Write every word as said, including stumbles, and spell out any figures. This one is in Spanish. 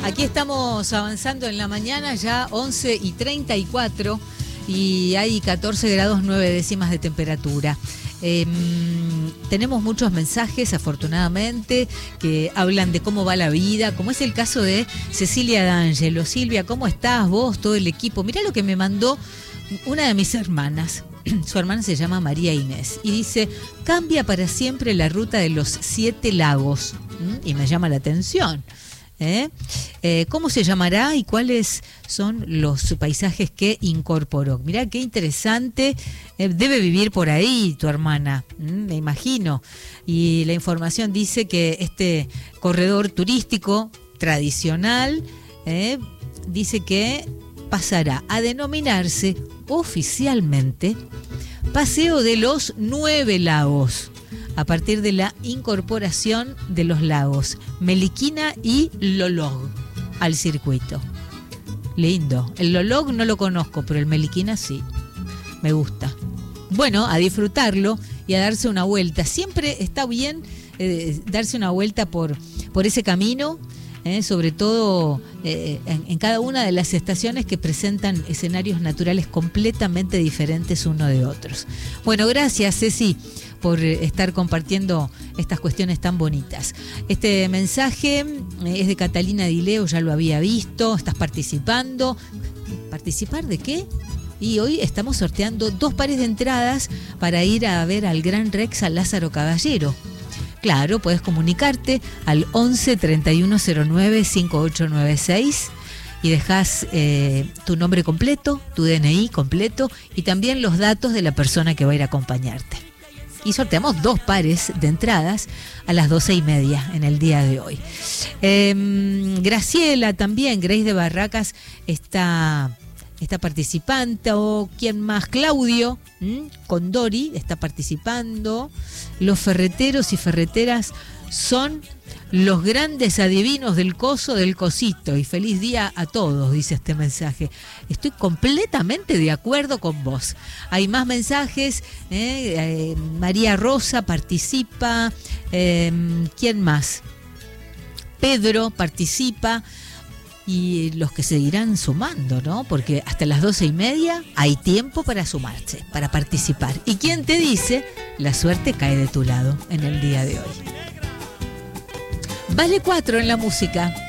Aquí estamos avanzando en la mañana, ya once y treinta y cuatro, y hay catorce grados nueve décimas de temperatura. Eh, tenemos muchos mensajes, afortunadamente, que hablan de cómo va la vida, como es el caso de Cecilia D'Angelo. Silvia, ¿cómo estás? Vos, todo el equipo. Mirá lo que me mandó una de mis hermanas. Su hermana se llama María Inés y dice: cambia para siempre la ruta de los siete lagos. ¿Mm? Y me llama la atención. ¿Eh? Eh, ¿Cómo se llamará y cuáles son los paisajes que incorporó? Mirá qué interesante. Eh, debe vivir por ahí tu hermana, ¿Mm? me imagino. Y la información dice que este corredor turístico tradicional eh, dice que pasará a denominarse oficialmente Paseo de los Nueve Lagos, a partir de la incorporación de los lagos Meliquina y Lolog al circuito. Lindo. El Lolog no lo conozco, pero el Meliquina sí. Me gusta. Bueno, a disfrutarlo y a darse una vuelta. Siempre está bien eh, darse una vuelta por, por ese camino, eh, sobre todo eh, en, en cada una de las estaciones que presentan escenarios naturales completamente diferentes uno de otros. Bueno, gracias, Ceci, por estar compartiendo estas cuestiones tan bonitas. Este mensaje es de Catalina Dileo, ya lo había visto, estás participando. ¿Participar de qué? Y hoy estamos sorteando dos pares de entradas para ir a ver al Gran Rex a Lázaro Caballero. Claro, puedes comunicarte al once treinta y uno cero nueve cincuenta y ocho noventa y seis y dejas eh, tu nombre completo, tu D N I completo y también los datos de la persona que va a ir a acompañarte. Y sorteamos dos pares de entradas a las doce y media en el día de hoy. Eh, Graciela también, Grace de Barracas, está, está participando. ¿Quién más? Claudio ¿m? Condori está participando. Los ferreteros y ferreteras son los grandes adivinos del coso del cosito. Y feliz día a todos, dice este mensaje. Estoy completamente de acuerdo con vos. Hay más mensajes. ¿eh? Eh, María Rosa participa. Eh, ¿Quién más? Pedro participa. Y los que seguirán sumando, ¿no? Porque hasta las doce y media hay tiempo para sumarse, para participar. ¿Y quién te dice? La suerte cae de tu lado en el día de hoy. Vale cuatro en la música.